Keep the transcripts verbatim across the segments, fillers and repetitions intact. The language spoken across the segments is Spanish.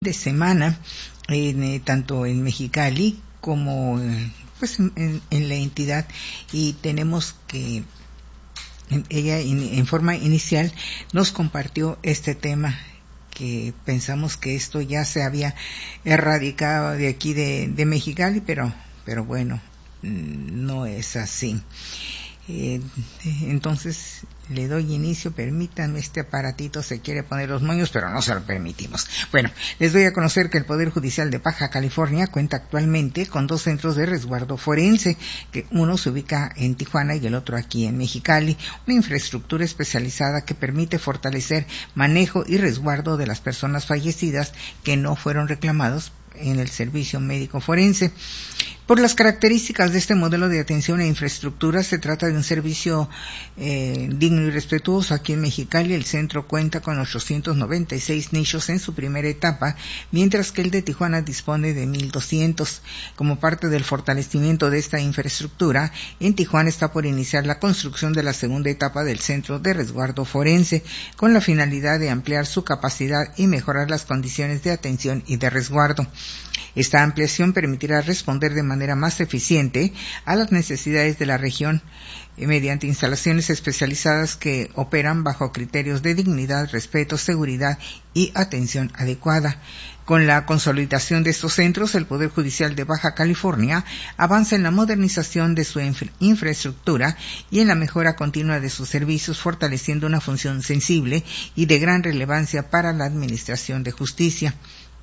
de semana, en, eh, tanto en Mexicali como eh, pues en, en, en la entidad, y tenemos que en, ella in, en forma inicial nos compartió este tema que pensamos que esto ya se había erradicado de aquí de, de Mexicali, pero pero bueno, no es así. Eh, entonces le doy inicio. Permítanme, este aparatito se quiere poner los moños, pero no se lo permitimos. Bueno, les doy a conocer que el Poder Judicial de Baja California cuenta actualmente con dos centros de resguardo forense, que uno se ubica en Tijuana y el otro aquí en Mexicali, una infraestructura especializada que permite fortalecer manejo y resguardo de las personas fallecidas que no fueron reclamados en el servicio médico forense. Por las características de este modelo de atención e infraestructura, se trata de un servicio eh, digno y respetuoso. Aquí en Mexicali el centro cuenta con ochocientos noventa y seis nichos en su primera etapa, mientras que el de Tijuana dispone de mil doscientos. Como parte del fortalecimiento de esta infraestructura, en Tijuana está por iniciar la construcción de la segunda etapa del centro de resguardo forense, con la finalidad de ampliar su capacidad y mejorar las condiciones de atención y de resguardo. Esta ampliación permitirá responder de manera más eficiente a las necesidades de la región mediante instalaciones especializadas que operan bajo criterios de dignidad, respeto, seguridad y atención adecuada. Con la consolidación de estos centros, el Poder Judicial de Baja California avanza en la modernización de su infra- infraestructura y en la mejora continua de sus servicios, fortaleciendo una función sensible y de gran relevancia para la administración de justicia.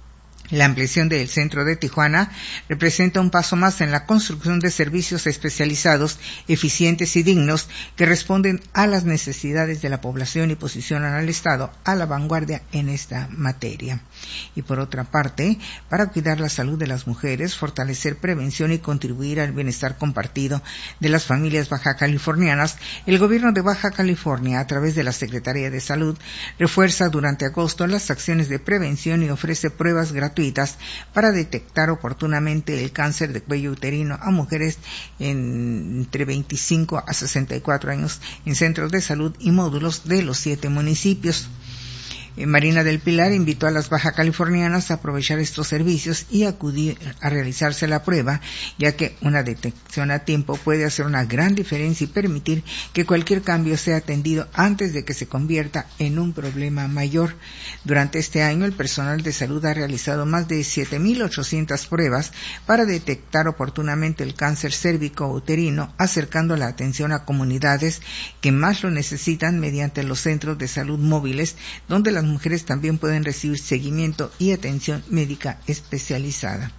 La ampliación del centro de Tijuana representa un paso más en la construcción de servicios especializados, eficientes y dignos que responden a las necesidades de la población y posicionan al Estado a la vanguardia en esta materia. Y por otra parte, para cuidar la salud de las mujeres, fortalecer prevención y contribuir al bienestar compartido de las familias baja californianas, el gobierno de Baja California, a través de la Secretaría de Salud, refuerza durante agosto las acciones de prevención y ofrece pruebas gratuitas para detectar oportunamente el cáncer de cuello uterino a mujeres en, entre veinticinco a sesenta y cuatro años en centros de salud y módulos de los siete municipios. Marina del Pilar invitó a las baja californianas a aprovechar estos servicios y acudir a realizarse la prueba, ya que una detección a tiempo puede hacer una gran diferencia y permitir que cualquier cambio sea atendido antes de que se convierta en un problema mayor. Durante este año, el personal de salud ha realizado más de siete mil ochocientas pruebas para detectar oportunamente el cáncer cérvico-uterino, acercando la atención a comunidades que más lo necesitan mediante los centros de salud móviles, donde las mujeres también pueden recibir seguimiento y atención médica especializada.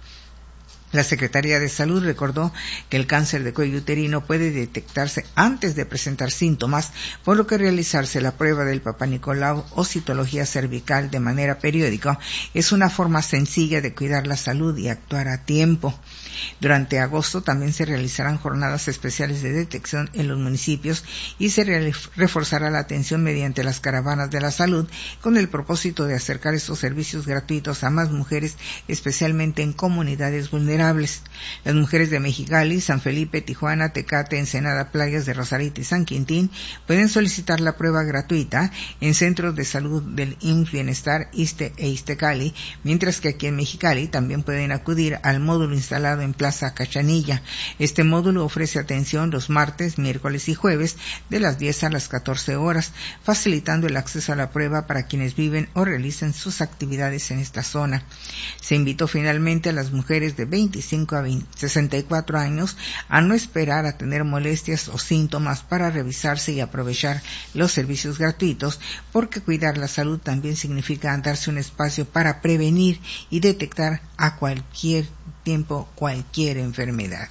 La Secretaría de Salud recordó que el cáncer de cuello uterino puede detectarse antes de presentar síntomas, por lo que realizarse la prueba del Papá Nicolau o citología cervical de manera periódica es una forma sencilla de cuidar la salud y actuar a tiempo. Durante agosto también se realizarán jornadas especiales de detección en los municipios y se re- reforzará la atención mediante las caravanas de la salud, con el propósito de acercar estos servicios gratuitos a más mujeres, especialmente en comunidades vulnerables. Las mujeres de Mexicali, San Felipe, Tijuana, Tecate, Ensenada, Playas de Rosarito y San Quintín pueden solicitar la prueba gratuita en centros de salud del I M S S Bienestar, Iste e Iztecali, mientras que aquí en Mexicali también pueden acudir al módulo instalado en Plaza Cachanilla. Este módulo ofrece atención los martes, miércoles y jueves de las diez a las catorce horas, facilitando el acceso a la prueba para quienes viven o realicen sus actividades en esta zona. Se invitó finalmente a las mujeres de veinticinco a sesenta y cuatro años a no esperar a tener molestias o síntomas para revisarse y aprovechar los servicios gratuitos, porque cuidar la salud también significa darse un espacio para prevenir y detectar a cualquier tiempo cualquier enfermedad.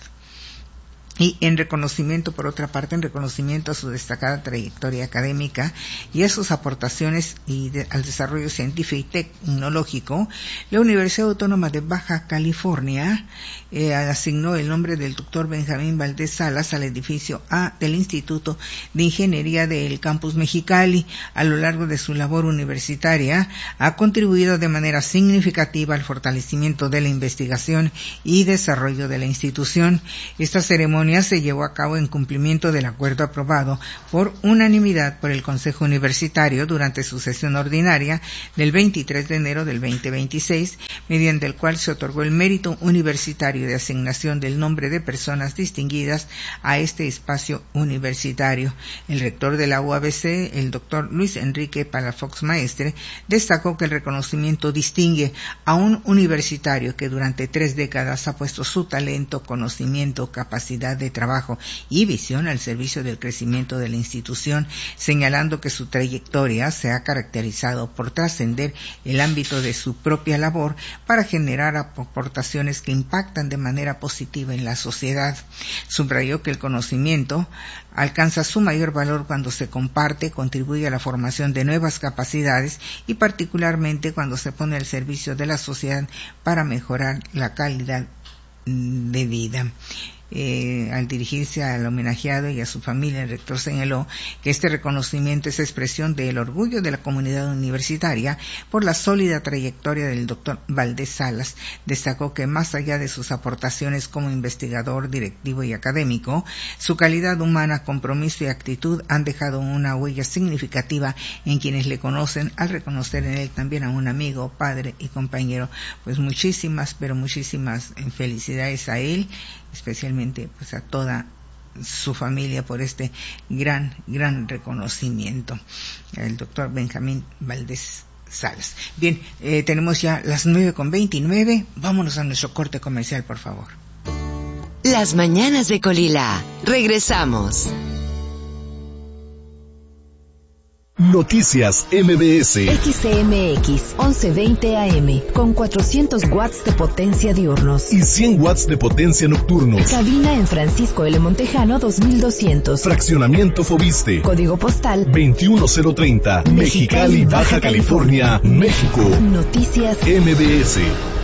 Y en reconocimiento, por otra parte, en reconocimiento a su destacada trayectoria académica y a sus aportaciones y de, al desarrollo científico y tecnológico, la Universidad Autónoma de Baja California eh, asignó el nombre del doctor Benjamín Valdés Salas al edificio A del Instituto de Ingeniería del Campus Mexicali. A lo largo de su labor universitaria, ha contribuido de manera significativa al fortalecimiento de la investigación y desarrollo de la institución. Esta ceremonia ceremonia se llevó a cabo en cumplimiento del acuerdo aprobado por unanimidad por el Consejo Universitario durante su sesión ordinaria del veintitrés de enero del veinte veintiséis, mediante el cual se otorgó el mérito universitario de asignación del nombre de personas distinguidas a este espacio universitario. El rector de la U A B C, el doctor Luis Enrique Palafox Maestre, destacó que el reconocimiento distingue a un universitario que durante tres décadas ha puesto su talento, conocimiento, capacidad de trabajo y visión al servicio del crecimiento de la institución, señalando que su trayectoria se ha caracterizado por trascender el ámbito de su propia labor para generar aportaciones que impactan de manera positiva en la sociedad. Subrayó que el conocimiento alcanza su mayor valor cuando se comparte, contribuye a la formación de nuevas capacidades y particularmente cuando se pone al servicio de la sociedad para mejorar la calidad de vida. Eh, al dirigirse al homenajeado y a su familia, el rector señaló que este reconocimiento es expresión del orgullo de la comunidad universitaria por la sólida trayectoria del doctor Valdés Salas. Destacó que más allá de sus aportaciones como investigador, directivo y académico, su calidad humana, compromiso y actitud han dejado una huella significativa en quienes le conocen, al reconocer en él también a un amigo, padre y compañero. Pues muchísimas, pero muchísimas felicidades a él, especialmente pues a toda su familia por este gran, gran reconocimiento. El doctor Benjamín Valdés Salas. Bien, eh, tenemos ya las nueve con veintinueve. Vámonos a nuestro corte comercial, por favor. Las mañanas de Colila. Regresamos. Noticias M B S. X C M X once veinte A M con cuatrocientos watts de potencia diurnos y cien watts de potencia nocturnos. Cabina en Francisco L. Montejano dos mil doscientos. Fraccionamiento Fobiste. Código postal veintiuno cero treinta. Mexicali, Baja California, México. Noticias M B S.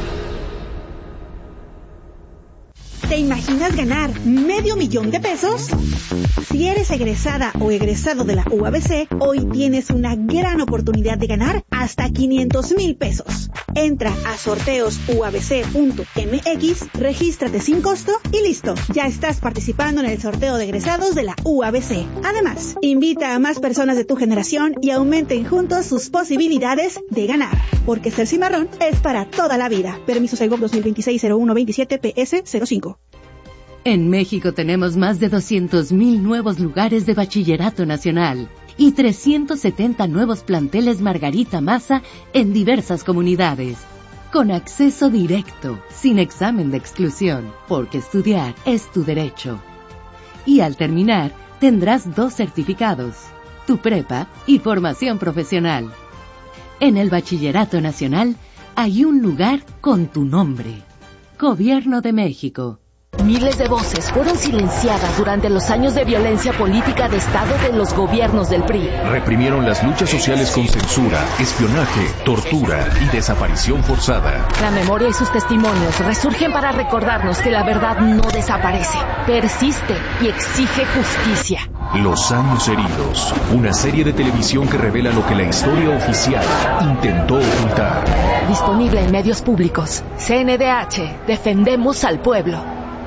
¿Te imaginas ganar medio millón de pesos? Si eres egresada o egresado de la U A B C, hoy tienes una gran oportunidad de ganar hasta quinientos mil pesos. Entra a sorteos u a b c punto m x, regístrate sin costo y listo. Ya estás participando en el sorteo de egresados de la U A B C. Además, invita a más personas de tu generación y aumenten juntos sus posibilidades de ganar. Porque ser cimarrón es para toda la vida. Permiso Segov dos mil veintiséis cero uno veintisiete P S cero cinco. En México tenemos más de doscientos mil nuevos lugares de bachillerato nacional y trescientos setenta nuevos planteles Margarita Maza en diversas comunidades. Con acceso directo, sin examen de exclusión, porque estudiar es tu derecho. Y al terminar, tendrás dos certificados, tu prepa y formación profesional. En el bachillerato nacional hay un lugar con tu nombre. Gobierno de México. Miles de voces fueron silenciadas durante los años de violencia política de Estado de los gobiernos del P R I. Reprimieron las luchas sociales con censura, espionaje, tortura y desaparición forzada. La memoria y sus testimonios resurgen para recordarnos que la verdad no desaparece, persiste y exige justicia. Los años heridos, una serie de televisión que revela lo que la historia oficial intentó ocultar. Disponible en medios públicos. C N D H, defendemos al pueblo.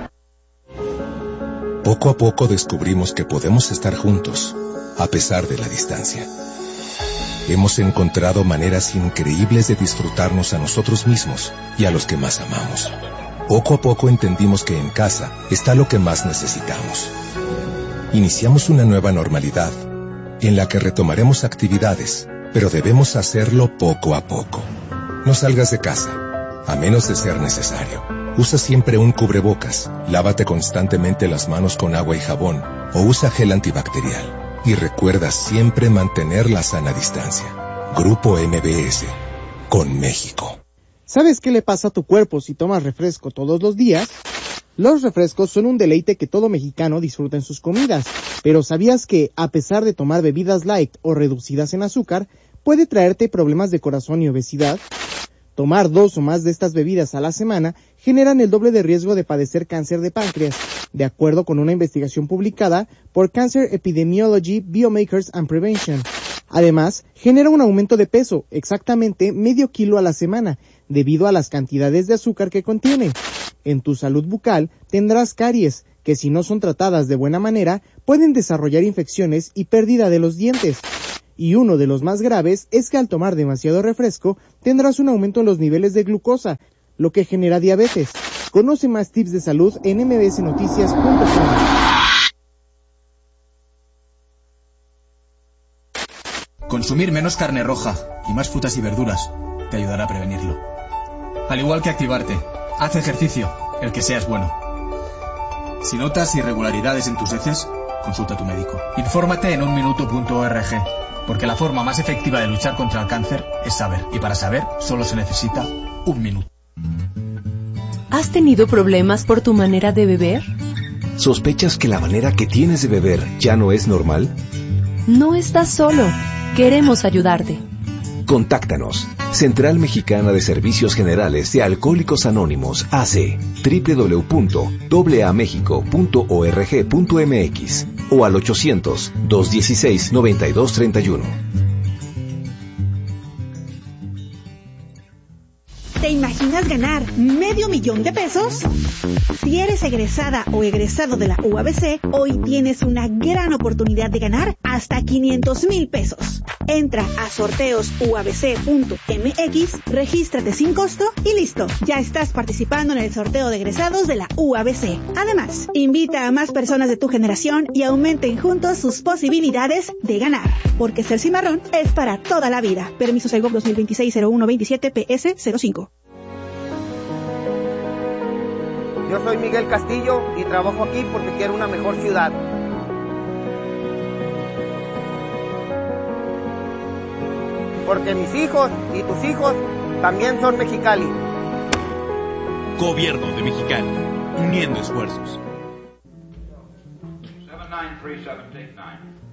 Poco a poco descubrimos que podemos estar juntos, a pesar de la distancia. Hemos encontrado maneras increíbles de disfrutarnos a nosotros mismos y a los que más amamos. Poco a poco entendimos que en casa está lo que más necesitamos. Iniciamos una nueva normalidad, en la que retomaremos actividades, pero debemos hacerlo poco a poco. No salgas de casa, a menos de ser necesario. Usa siempre un cubrebocas, lávate constantemente las manos con agua y jabón, o usa gel antibacterial. Y recuerda siempre mantener la sana distancia. Grupo M B S, con México. ¿Sabes qué le pasa a tu cuerpo si tomas refresco todos los días? Los refrescos son un deleite que todo mexicano disfruta en sus comidas, pero ¿sabías que, a pesar de tomar bebidas light o reducidas en azúcar, puede traerte problemas de corazón y obesidad? Tomar dos o más de estas bebidas a la semana generan el doble de riesgo de padecer cáncer de páncreas, de acuerdo con una investigación publicada por Cancer Epidemiology, Biomarkers and Prevention. Además, genera un aumento de peso, exactamente medio kilo a la semana, debido a las cantidades de azúcar que contiene. En tu salud bucal tendrás caries, que si no son tratadas de buena manera, pueden desarrollar infecciones y pérdida de los dientes. Y uno de los más graves es que al tomar demasiado refresco, tendrás un aumento en los niveles de glucosa, lo que genera diabetes. Conoce más tips de salud en eme be ese noticias punto com. Consumir menos carne roja y más frutas y verduras te ayudará a prevenirlo. Al igual que activarte, haz ejercicio, el que seas bueno. Si notas irregularidades en tus heces, consulta a tu médico. Infórmate en un minuto punto org, porque la forma más efectiva de luchar contra el cáncer es saber, y para saber solo se necesita un minuto. ¿Has tenido problemas por tu manera de beber? ¿Sospechas que la manera que tienes de beber ya no es normal? No estás solo. Queremos ayudarte. Contáctanos. Central Mexicana de Servicios Generales de Alcohólicos Anónimos, A C, doble u doble u doble u punto a mexico punto org punto eme equis o al ochocientos, dos dieciséis, noventa y dos treinta y uno. ¿Te imaginas ganar medio millón de pesos? Si eres egresada o egresado de la U A B C, hoy tienes una gran oportunidad de ganar hasta quinientos mil pesos. Entra a sorteos u a b c punto eme equis, regístrate sin costo y listo. Ya estás participando en el sorteo de egresados de la U A B C. Además, invita a más personas de tu generación y aumenten juntos sus posibilidades de ganar. Porque ser cimarrón es para toda la vida. Permiso Segov dos mil veintiséis cero uno veintisiete P S cero cinco. Yo soy Miguel Castillo y trabajo aquí porque quiero una mejor ciudad. Porque mis hijos y tus hijos también son Mexicali. Gobierno de Mexicali, uniendo esfuerzos. seven nine three seven, take nine.